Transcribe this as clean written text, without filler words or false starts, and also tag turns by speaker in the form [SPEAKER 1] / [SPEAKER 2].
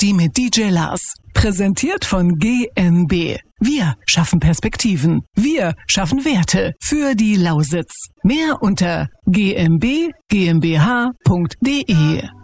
[SPEAKER 1] Die mit DJ Lars. Präsentiert von GmbH. Wir schaffen Perspektiven. Wir schaffen Werte für die Lausitz. Mehr unter gmbh.de.